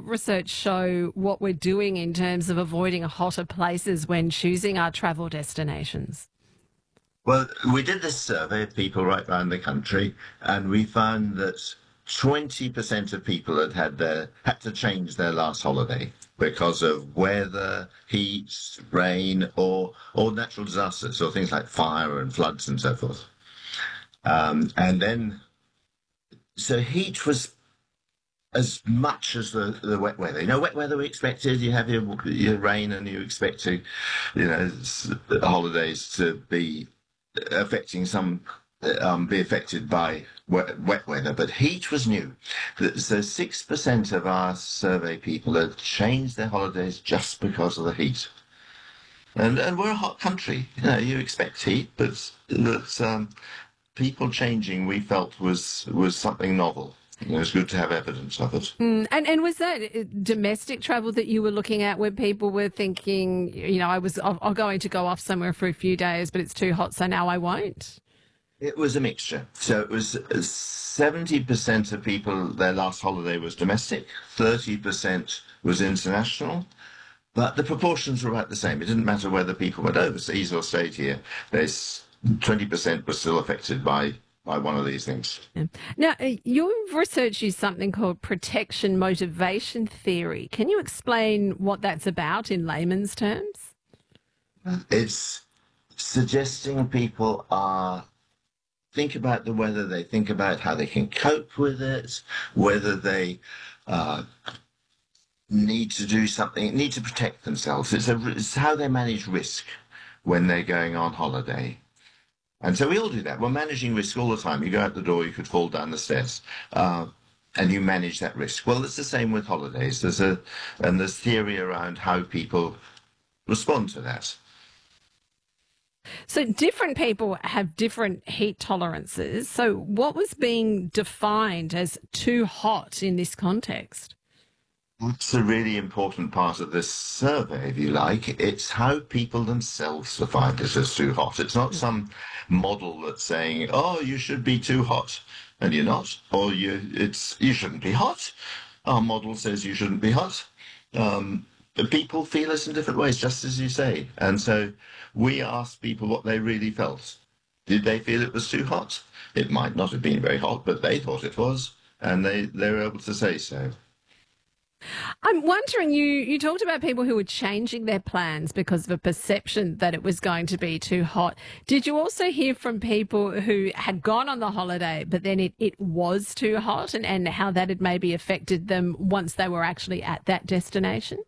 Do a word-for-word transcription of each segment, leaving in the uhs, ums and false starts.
research show what we're doing in terms of avoiding hotter places when choosing our travel destinations? Well, we did this survey of people right around the country, and we found that twenty percent of people had had their had to change their last holiday because of weather, heat, rain, or or natural disasters, or things like fire and floods and so forth. Um, and then, so heat was as much as the, the wet weather. You know, wet weather we expected. You have your your rain, and you expect to, you know, s- holidays to be affecting some um, be affected by wet, wet weather, but heat was new. Th- So six percent of our survey people had changed their holidays just because of the heat. And and we're a hot country. You know, you expect heat, but but um, people changing we felt was was something novel. It was good to have evidence of it. Mm, and and was that uh, domestic travel that you were looking at, where people were thinking, you know, I was I'm I'm going to go off somewhere for a few days, but it's too hot, so now I won't. It was a mixture. So it was uh, seventy percent of people, their last holiday was domestic, thirty percent was international, but the proportions were about the same. It didn't matter whether people went overseas or stayed here. There's twenty percent was still affected by, by one of these things. Yeah. Now, uh, your research used something called protection motivation theory. Can you explain what that's about in layman's terms? It's suggesting people are think about the weather, they think about how they can cope with it, whether they uh, need to do something, need to protect themselves. It's, a, it's how they manage risk when they're going on holiday. And so we all do that. We're managing risk all the time. You go out the door, you could fall down the stairs, uh, and you manage that risk. Well, it's the same with holidays. There's a and there's theory around how people respond to that. So different people have different heat tolerances. So what was being defined as too hot in this context? It's a really important part of this survey, if you like. It's how people themselves define it as too hot. It's not some model that's saying, "Oh, you should be too hot," and you're not, or you it's you shouldn't be hot. Our model says you shouldn't be hot. Um, but people feel it in different ways, just as you say. And so we asked people what they really felt. Did they feel it was too hot? It might not have been very hot, but they thought it was, and they, they were able to say so. I'm wondering, you, you talked about people who were changing their plans because of a perception that it was going to be too hot. Did you also hear from people who had gone on the holiday, but then it, it was too hot, and, and how that had maybe affected them once they were actually at that destination?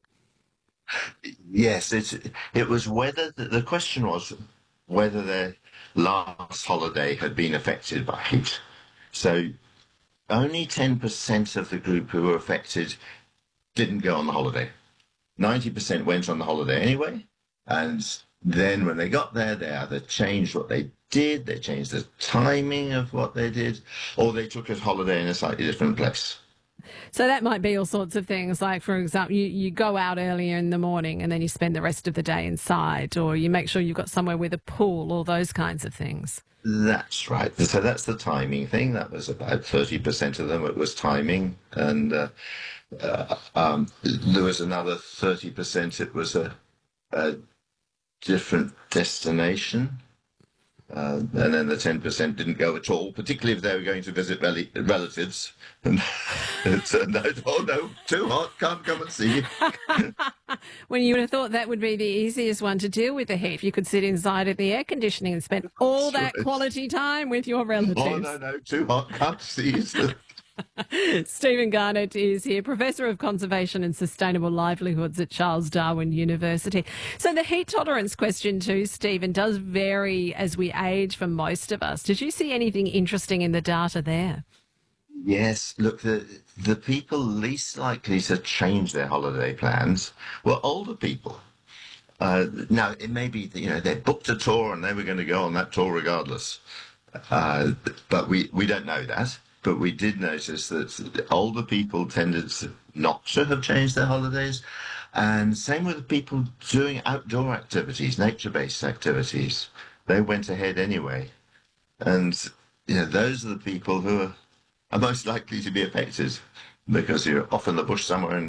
Yes, it's, it was whether the, the question was whether their last holiday had been affected by heat. So only ten percent of the group who were affected didn't go on the holiday. ninety percent went on the holiday anyway. And then when they got there, they either changed what they did, they changed the timing of what they did, or they took a holiday in a slightly different place. So that might be all sorts of things. Like, for example, you, you go out earlier in the morning and then you spend the rest of the day inside, or you make sure you've got somewhere with a pool, all those kinds of things. That's right. So that's the timing thing. That was about thirty percent of them. It was timing. And uh, uh, um, there was another thirty percent. It was a, a different destination. Uh, and then the ten percent didn't go at all, particularly if they were going to visit rel- relatives. And it turned out, oh no, too hot, can't come and see you. When you would have thought that would be the easiest one to deal with the heat. You could sit inside at the air conditioning and spend all That's that right. quality time with your relatives. Oh no, no, too hot, can't see you. Stephen Garnett is here, Professor of Conservation and Sustainable Livelihoods at Charles Darwin University. So the heat tolerance question too, Stephen, does vary as we age for most of us. Did you see anything interesting in the data there? Yes, look, the the people least likely to change their holiday plans were older people. Uh, now, it may be that, you know, they booked a tour and they were going to go on that tour regardless. Uh, but we, we don't know that. But we did notice that older people tended to not to have changed their holidays. And same with people doing outdoor activities, nature-based activities. They went ahead anyway. And, you know, those are the people who are, are most likely to be affected because you're off in the bush somewhere and